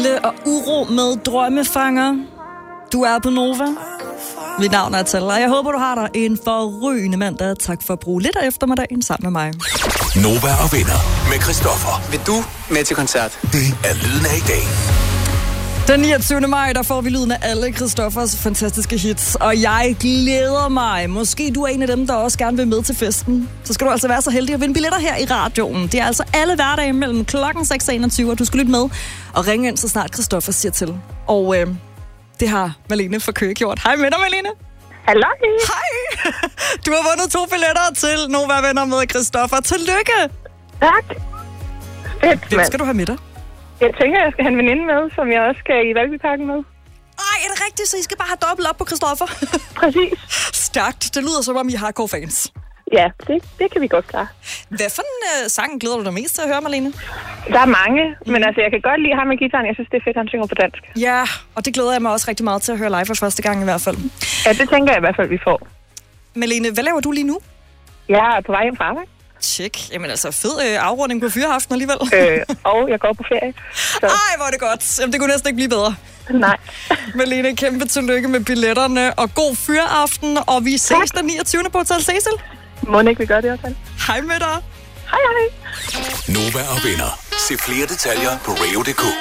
Og uro med drømmefanger. Du er på Nova. Mit navn er Tal, og jeg håber, du har dig en forrygende mandag. Tak for at bruge lidt af eftermiddagen sammen med mig. Nova og venner med Christoffer. Vil du med til koncert? Det er lyden af i dag. Den 29. maj, der får vi lyden af alle Christoffers fantastiske hits. Og jeg glæder mig. Måske du er en af dem, der også gerne vil med til festen. Så skal du altså være så heldig at vinde billetter her i radioen. Det er altså alle hverdage mellem klokken 6 og 21, og du skal lytte med og ringe ind, så snart Christoffer siger til. Og det har Malene fra Køge gjort. Hej med dig, Malene. Hallo. Hej. Du har vundet 2 billetter til Nova Venner med Christoffer. Tillykke. Tak. Fedt, Hvem skal du have med dig? Jeg tænker, jeg skal have en veninde med, som jeg også skal i Valbyparken med. Ej, er det rigtigt? Så I skal bare have dobbelt op på Christoffer? Præcis. Stærkt. Det lyder som om, I er hardcore fans. Ja, det kan vi godt klare. Hvad for en sang glæder du dig mest til at høre, Malene? Der er mange, men altså, jeg kan godt lide ham med guitaren. Jeg synes, det er fedt, han synger på dansk. Ja, og det glæder jeg mig også rigtig meget til at høre live for første gang i hvert fald. Ja, det tænker jeg i hvert fald, vi får. Malene, hvad laver du lige nu? Jeg er på vej hjem fra arbejde. Tjek. Jamen altså, fed afrunding på fyreaften alligevel. Og jeg går på ferie. Så. Ej, hvor er det godt. Jamen, det kunne næsten ikke blive bedre. Nej. Malene, kæmpe tillykke med billetterne, og god fyreaften, og vi ses den 29. på Hotel Cecil. Må ikke vi gør det også? Hej med dig. Hej, hej. Nova og venner. Se flere detaljer på radio.dk.